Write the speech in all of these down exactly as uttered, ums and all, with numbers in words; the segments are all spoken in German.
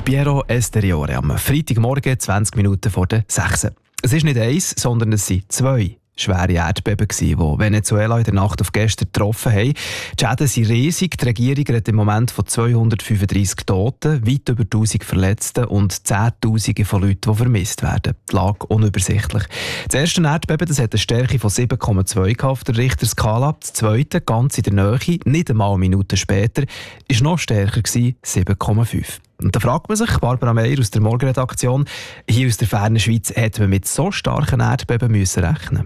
Piero Esteriore am Freitagmorgen, zwanzig Minuten vor der sechs. Es ist nicht eins, sondern es sind zwei schwere Erdbeben, die Venezuela in der Nacht auf gestern getroffen haben. Die Schäden sind riesig. Die Regierung redet im Moment von zweihundertfünfunddreissig Toten, weit über tausend Verletzten und Zehntausende von Leuten, die vermisst werden. Die Lage unübersichtlich. Das erste Erdbeben das hat eine Stärke von sieben Komma zwei auf der Richterskala. Das zweite, ganz in der Nähe, nicht einmal Minuten später, war noch stärker, sieben Komma fünf. Und da fragt man sich, Barbara Meier aus der Morgenredaktion, hier aus der fernen Schweiz, hätte man mit so starken Erdbeben müssen rechnen?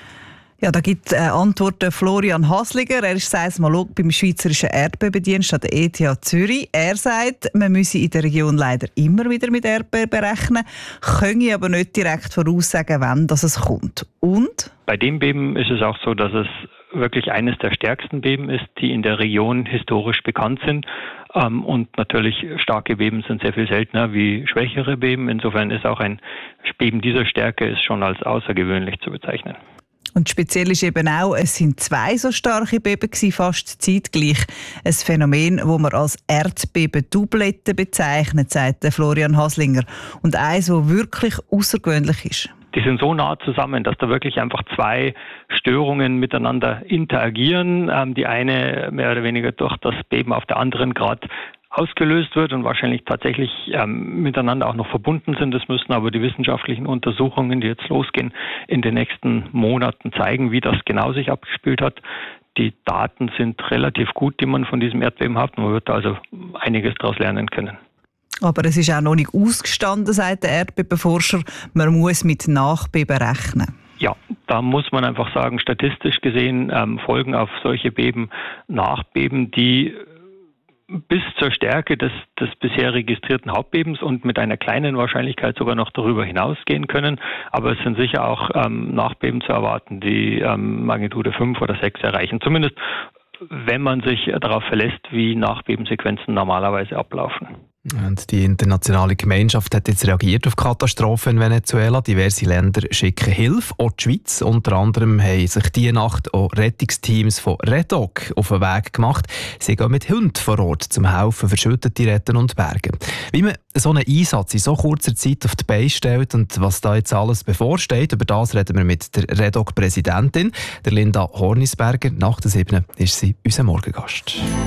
Ja, da gibt äh, Antworten Florian Hasliger. Er ist Seismolog beim Schweizerischen Erdbebendienst an der E T H Zürich. Er sagt, man müsse in der Region leider immer wieder mit Erdbeben rechnen, könne aber nicht direkt voraussagen, wann das es kommt. Und? Bei dem Beben ist es auch so, dass es wirklich eines der stärksten Beben ist, die in der Region historisch bekannt sind. Ähm, und natürlich starke Beben sind sehr viel seltener wie schwächere Beben. Insofern ist auch ein Beben dieser Stärke ist schon als außergewöhnlich zu bezeichnen. Und speziell ist eben auch, es sind zwei so starke Beben gewesen, fast zeitgleich. Ein Phänomen, das man als Erdbeben-Doublette bezeichnet, sagt Florian Haslinger. Und eins, das wirklich außergewöhnlich ist. Die sind so nah zusammen, dass da wirklich einfach zwei Störungen miteinander interagieren. Ähm, die eine mehr oder weniger durch das Beben auf der anderen gerade ausgelöst wird und wahrscheinlich tatsächlich ähm, miteinander auch noch verbunden sind. Das müssen aber die wissenschaftlichen Untersuchungen, die jetzt losgehen, in den nächsten Monaten zeigen, wie das genau sich abgespielt hat. Die Daten sind relativ gut, die man von diesem Erdbeben hat. Man wird also einiges daraus lernen können. Aber es ist auch noch nicht ausgestanden, sagt der Erdbebenforscher. Man muss mit Nachbeben rechnen. Ja, da muss man einfach sagen, statistisch gesehen ähm, folgen auf solche Beben Nachbeben, die bis zur Stärke des, des bisher registrierten Hauptbebens und mit einer kleinen Wahrscheinlichkeit sogar noch darüber hinausgehen können. Aber es sind sicher auch ähm, Nachbeben zu erwarten, die ähm, Magnitude fünf oder sechs erreichen. Zumindest wenn man sich darauf verlässt, wie Nachbebensequenzen normalerweise ablaufen. Und die internationale Gemeinschaft hat jetzt reagiert auf die Katastrophe in Venezuela. Diverse Länder schicken Hilfe, auch die Schweiz. Unter anderem haben sich diese Nacht auch Rettungsteams von Redog auf den Weg gemacht. Sie gehen mit Hunden vor Ort, zum Helfen, Verschüttete retten und bergen. Wie man so einen Einsatz in so kurzer Zeit auf die Beine stellt und was da jetzt alles bevorsteht, über das reden wir mit der Redog-Präsidentin, der Linda Hornisberger. Nach der sieben ist sie unser Morgengast.